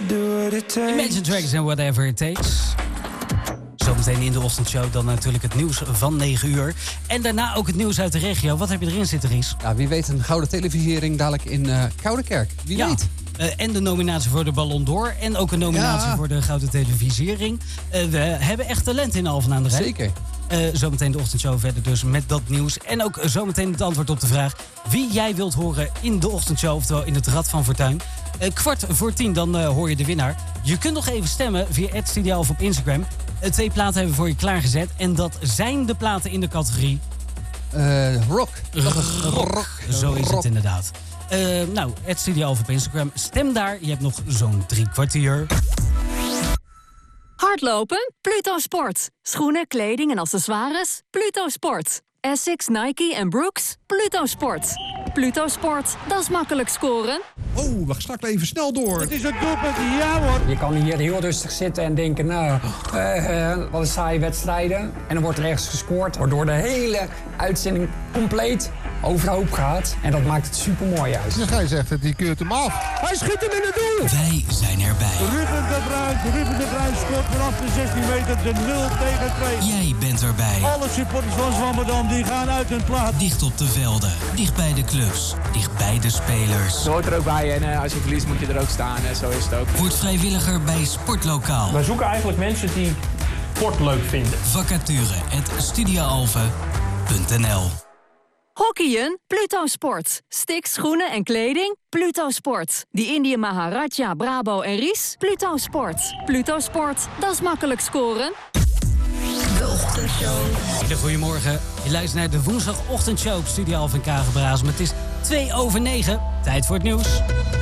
Imagine Dragons and Whatever It Takes. Zometeen in de ochtendshow dan natuurlijk het nieuws van 9 uur. En daarna ook het nieuws uit de regio. Wat heb je erin zitten, Ries? Ja, wie weet een gouden televisiering dadelijk in Koudekerk. Wie weet. En de nominatie voor de Ballon d'Or. En ook een nominatie voor de gouden televisiering. We hebben echt talent in Alphen aan de Rijn. Zeker. Zometeen de ochtendshow verder dus met dat nieuws. En ook zometeen het antwoord op de vraag wie jij wilt horen in de ochtendshow. Oftewel in het Rad van Fortuin. 9:15 dan hoor je de winnaar. Je kunt nog even stemmen via @studio of op Instagram. 2 platen hebben we voor je klaargezet. En dat zijn de platen in de categorie... rock. Rock. Zo is het inderdaad. @studio of op Instagram. Stem daar. Je hebt nog zo'n 3 kwartier. Hardlopen? Pluto Sport. Schoenen, kleding en accessoires? Pluto Sport. Essex, Nike en Brooks? Pluto Sport. Pluto Sport, dat is makkelijk scoren. Oh, we gaan even snel door. Het is een doelpunt, ja hoor. Je kan hier heel rustig zitten en denken, wat een saaie wedstrijden. En dan wordt er ergens gescoord, waardoor de hele uitzending compleet overhoop gaat. En dat maakt het supermooi juist. Ja, hij zegt het, die keurt hem af. Hij schiet hem in het doel. Wij zijn erbij. Ruben de Bruin scoort vanaf de 16 meter de 0-2. Jij bent erbij. Alle supporters van Zwammerdam die gaan uit hun plaats. Dicht op de velden, dicht bij de clubs, dicht bij de spelers. Je hoort er ook bij en als je verliest moet je er ook staan. Zo is het ook. Word vrijwilliger bij Sportlokaal. Wij zoeken eigenlijk mensen die sport leuk vinden. Vacature@studioalphen.nl. Hockeyen? Pluto Sport. Sticks, schoenen en kleding? Pluto Sport. Die Indië Maharaja, Brabo en Ries? Pluto Sport. Pluto Sport, dat is makkelijk scoren. Goedemorgen. Je luistert naar de woensdagochtendshow op Studio Alphen Kagenbraas. Het is 9:02. Tijd voor het nieuws.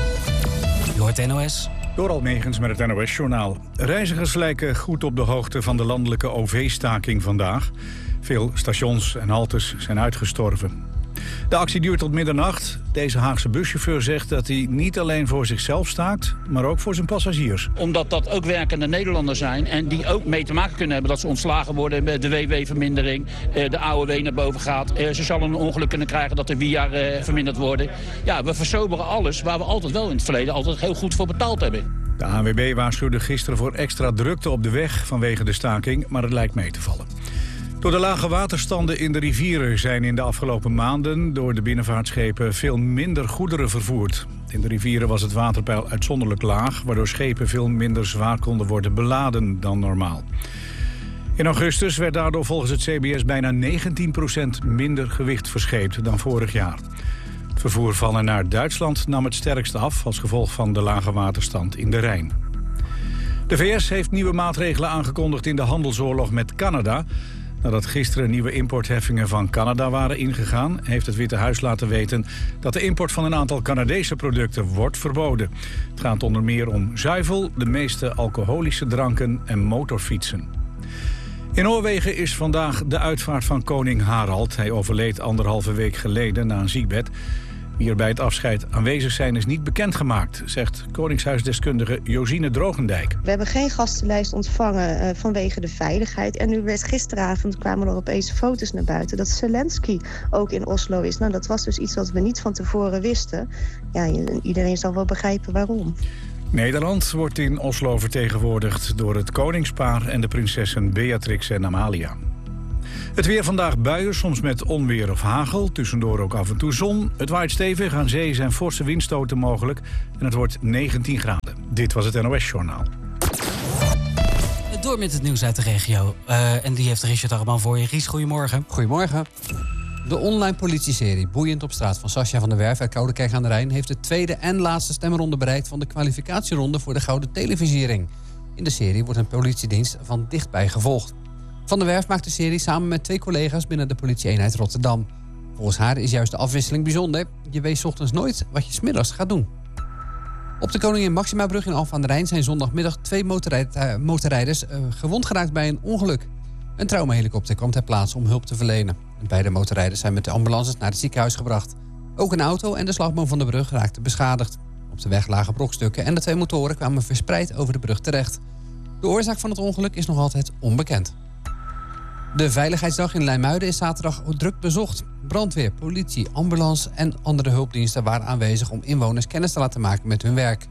Je hoort NOS. Door Almegens met het NOS-journaal. Reizigers lijken goed op de hoogte van de landelijke OV-staking vandaag. Veel stations en haltes zijn uitgestorven. De actie duurt tot middernacht. Deze Haagse buschauffeur zegt dat hij niet alleen voor zichzelf staakt, maar ook voor zijn passagiers. Omdat dat ook werkende Nederlanders zijn en die ook mee te maken kunnen hebben dat ze ontslagen worden met de WW-vermindering, de AOW naar boven gaat. Ze zullen een ongeluk kunnen krijgen dat de WIA verminderd worden. Ja, we versoberen alles waar we altijd wel in het verleden altijd heel goed voor betaald hebben. De ANWB waarschuwde gisteren voor extra drukte op de weg vanwege de staking, maar het lijkt mee te vallen. Door de lage waterstanden in de rivieren zijn in de afgelopen maanden door de binnenvaartschepen veel minder goederen vervoerd. In de rivieren was het waterpeil uitzonderlijk laag, waardoor schepen veel minder zwaar konden worden beladen dan normaal. In augustus werd daardoor volgens het CBS bijna 19% minder gewicht verscheept dan vorig jaar. Het vervoer van en naar Duitsland nam het sterkst af als gevolg van de lage waterstand in de Rijn. De VS heeft nieuwe maatregelen aangekondigd in de handelsoorlog met Canada. Nadat gisteren nieuwe importheffingen van Canada waren ingegaan, heeft het Witte Huis laten weten dat de import van een aantal Canadese producten wordt verboden. Het gaat onder meer om zuivel, de meeste alcoholische dranken en motorfietsen. In Noorwegen is vandaag de uitvaart van koning Harald. Hij overleed 1,5 week geleden na een ziekbed. Wie er bij het afscheid aanwezig zijn is niet bekendgemaakt, zegt koningshuisdeskundige Josine Drogendijk. We hebben geen gastenlijst ontvangen vanwege de veiligheid. En nu werd gisteravond kwamen er opeens foto's naar buiten dat Zelensky ook in Oslo is. Nou, dat was dus iets wat we niet van tevoren wisten. Ja, iedereen zal wel begrijpen waarom. Nederland wordt in Oslo vertegenwoordigd door het koningspaar en de prinsessen Beatrix en Amalia. Het weer vandaag buien, soms met onweer of hagel. Tussendoor ook af en toe zon. Het waait stevig, aan zee zijn forse windstoten mogelijk. En het wordt 19 graden. Dit was het NOS-journaal. Door met het nieuws uit de regio. En die heeft Richard allemaal voor je. Ries, goedemorgen. Goedemorgen. De online politieserie Boeiend op straat van Sascha van der Werf uit Koudekerk aan de Rijn heeft de tweede en laatste stemronde bereikt van de kwalificatieronde voor de Gouden Televisiering. In de serie wordt een politiedienst van dichtbij gevolgd. Van der Werf maakt de serie samen met 2 collega's binnen de politie-eenheid Rotterdam. Volgens haar is juist de afwisseling bijzonder. Je weet 's ochtends nooit wat je 's middags gaat doen. Op de Koningin Maxima-brug in Alphen aan de Rijn zijn zondagmiddag 2 motorrijders gewond geraakt bij een ongeluk. Een traumahelikopter kwam ter plaatse om hulp te verlenen. Beide motorrijders zijn met de ambulances naar het ziekenhuis gebracht. Ook een auto en de slagboom van de brug raakten beschadigd. Op de weg lagen brokstukken en de 2 motoren kwamen verspreid over de brug terecht. De oorzaak van het ongeluk is nog altijd onbekend. De Veiligheidsdag in Leimuiden is zaterdag druk bezocht. Brandweer, politie, ambulance en andere hulpdiensten waren aanwezig om inwoners kennis te laten maken met hun werk.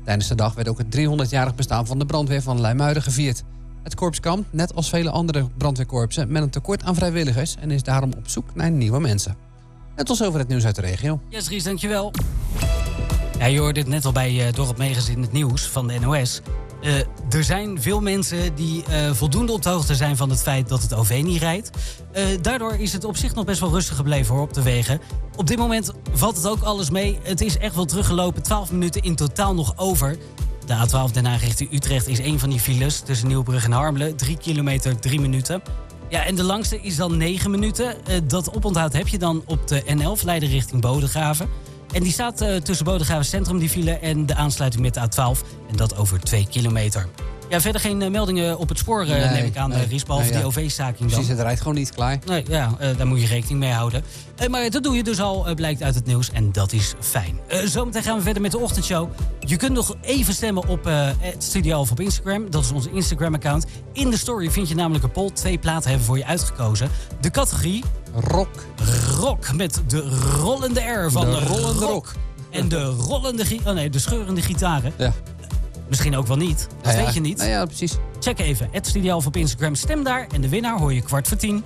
Tijdens de dag werd ook het 300-jarig bestaan van de brandweer van Leimuiden gevierd. Het korps kampt, net als vele andere brandweerkorpsen, met een tekort aan vrijwilligers en is daarom op zoek naar nieuwe mensen. En tot zover het nieuws uit de regio. Yes, Ries, dankjewel. Ja, je hoorde het net al bij Dorp Megens in het nieuws van de NOS. Er zijn veel mensen die voldoende op de hoogte zijn van het feit dat het OV niet rijdt. Daardoor is het op zich nog best wel rustig gebleven op de wegen. Op dit moment valt het ook alles mee. Het is echt wel teruggelopen. 12 minuten in totaal nog over. De A12 Den Haag richting Utrecht is een van die files tussen Nieuwbrug en Harmelen. 3 kilometer, 3 minuten. Ja, en de langste is dan 9 minuten. Dat oponthoud heb je dan op de N11 Leiden richting Bodegraven. En die staat tussen Bodegraven Centrum, die file, en de aansluiting met de A12. En dat over 2 kilometer. Ja, verder geen meldingen op het spoor, neem ik aan, Ries, behalve die OV-staking dan. Precies, het rijdt gewoon niet klaar. Nee, ja, daar moet je rekening mee houden. Maar dat doe je dus al, blijkt uit het nieuws. En dat is fijn. Zometeen gaan we verder met de ochtendshow. Je kunt nog even stemmen op Studio Alphen op Instagram. Dat is onze Instagram-account. In de story vind je namelijk een poll. 2 platen hebben voor je uitgekozen. De categorie... Rock, met de rollende R van de rollende rock. En de scheurende gitaren. Ja. Misschien ook wel niet. Dat weet je niet. Nou ja, precies. Check even. @Studio Alphen op Instagram. Stem daar. En de winnaar hoor je 9:15.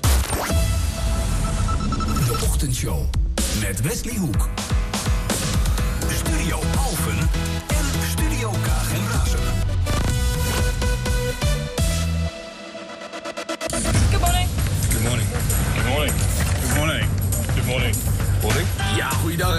De ochtendshow met Wesley Hoek. Studio Alphen en Studio Kaag en Ruig.